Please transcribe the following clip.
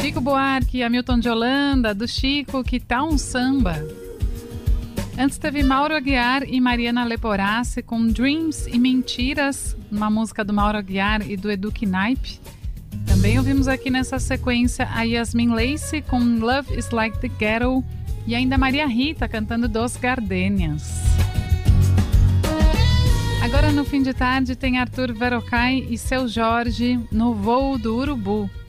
Chico Buarque, Hamilton de Holanda, do Chico, Que Tal um Samba? Antes teve Mauro Aguiar e Mariana Leporassi com Dreams e Mentiras, uma música do Mauro Aguiar e do Edu Knipe. Também ouvimos aqui nessa sequência a Yasmin Lacey com Love is Like the Ghetto e ainda Maria Rita cantando Dos Gardenias. Agora no fim de tarde tem Arthur Verocai e Seu Jorge no Voo do Urubu.